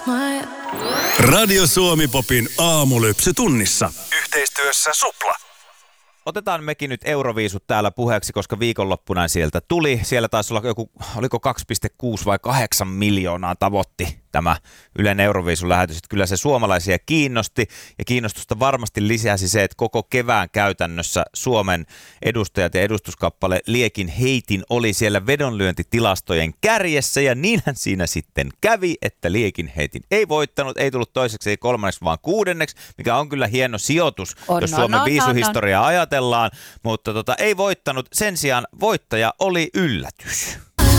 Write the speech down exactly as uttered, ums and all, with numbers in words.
Radio Suomi Popin aamulypsy tunnissa. Yhteistyössä Supla. Otetaan mekin nyt Euroviisut täällä puheeksi, koska viikonloppuna sieltä tuli. Siellä taisi olla joku, oliko kaksi pilkku kuusi vai kahdeksan miljoonaa tavoitti tämä Ylen Euroviisun lähetys. Että kyllä se suomalaisia kiinnosti ja kiinnostusta varmasti lisäsi se, että koko kevään käytännössä Suomen edustajat ja edustuskappale Liekin heitin oli siellä vedonlyöntitilastojen kärjessä. Ja niinhän siinä sitten kävi, että Liekin heitin ei voittanut, ei tullut toiseksi, ei kolmanneksi, vaan kuudenneksi, mikä on kyllä hieno sijoitus, on, jos no, Suomen no, viisuhistoriaa no, no. ajatellaan. Mutta tota, ei voittanut, sen sijaan voittaja oli yllätys.